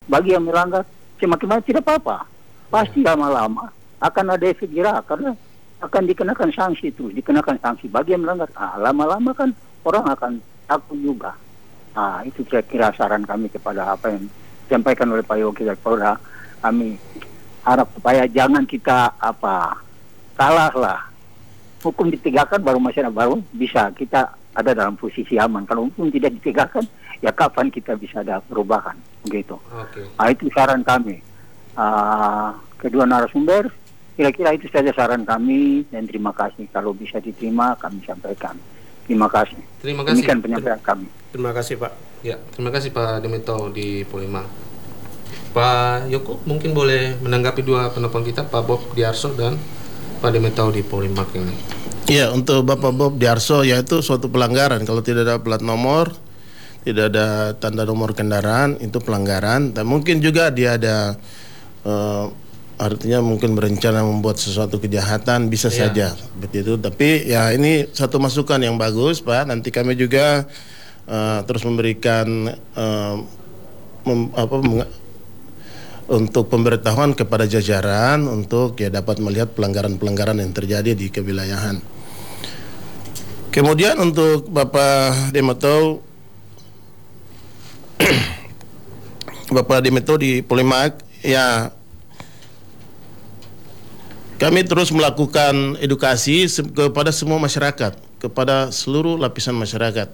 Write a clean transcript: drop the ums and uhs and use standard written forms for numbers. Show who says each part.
Speaker 1: Bagi yang melanggar semakin tidak apa-apa. Pasti lama-lama akan ada efek jerak karena akan dikenakan sanksi terus, dikenakan sanksi. Bagi yang melanggar, lama-lama kan orang akan takut juga. Itu kira-kira saran kami kepada apa yang disampaikan oleh Pak Yogi Kapolda. Kami harap supaya jangan kita kalah lah. Hukum ditegakkan baru masyarakat baru bisa kita ada dalam posisi aman. Kalau hukum tidak ditegakkan, ya kapan kita bisa ada perubahan, begitu.
Speaker 2: Oke.
Speaker 1: Itu saran kami. Kedua narasumber, kira-kira itu saja saran kami dan terima kasih. Kalau bisa diterima, kami sampaikan. Terima kasih.
Speaker 2: Terima kasih.
Speaker 1: Demikian penyampaian kami.
Speaker 3: Terima kasih Pak.
Speaker 2: Ya, terima kasih Pak Demito di Polima. Pak Yoko mungkin boleh menanggapi dua penelpon kita, Pak Bob Diarso dan Pak Demito di Polimak ini.
Speaker 3: Iya, untuk Bapak Bob Diarso, yaitu suatu pelanggaran. Kalau tidak ada plat nomor, tidak ada tanda nomor kendaraan, itu pelanggaran. Dan mungkin juga dia ada artinya mungkin berencana membuat sesuatu kejahatan, bisa saja seperti itu. Tapi ya ini satu masukan yang bagus Pak. Nanti kami juga terus memberikan untuk pemberitahuan kepada jajaran untuk ya dapat melihat pelanggaran-pelanggaran yang terjadi di kewilayahan. Kemudian untuk Bapak Demito Bapak Demito di Polimak, ya kami terus melakukan edukasi kepada semua masyarakat, kepada seluruh lapisan masyarakat.